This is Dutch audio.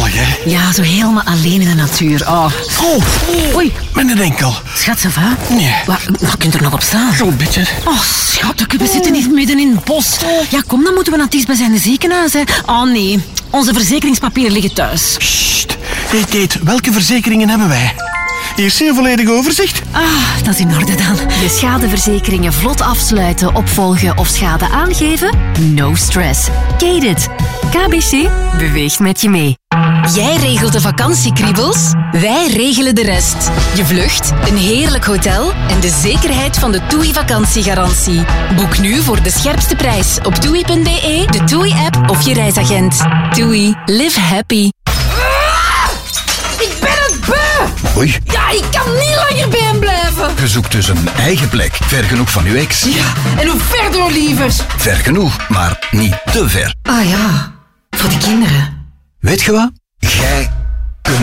zalig, hè? Ja, zo helemaal alleen in de natuur. Oh. Oei. Met een enkel. Schat, ça va? Nee. Wat kunt er nog op staan? Zo'n beetje. Oh, schat, we zitten hier midden in het bos. Ja, kom, dan moeten we naar het dichtstbijzijnde ziekenhuis, hè. Oh, nee. Onze verzekeringspapieren liggen thuis. Sst. Kate, welke verzekeringen hebben wij? Hier zie je een volledig overzicht. Ah, dat is in orde dan. Je schadeverzekeringen vlot afsluiten, opvolgen of schade aangeven? No stress. Kate it. KBC beweegt met je mee. Jij regelt de vakantiekriebels, wij regelen de rest. Je vlucht, een heerlijk hotel en de zekerheid van de TUI vakantiegarantie. Boek nu voor de scherpste prijs op TUI.be, de TUI-app of je reisagent. TUI. Live happy. Ik ben het beu! Oei, Ja, ik kan niet langer bij hem blijven. je zoekt dus een eigen plek. Ver genoeg van uw ex. Ja, en hoe verder, lievers? Ver genoeg, maar niet te ver. Ah ja, voor de kinderen. Weet je wat? Jij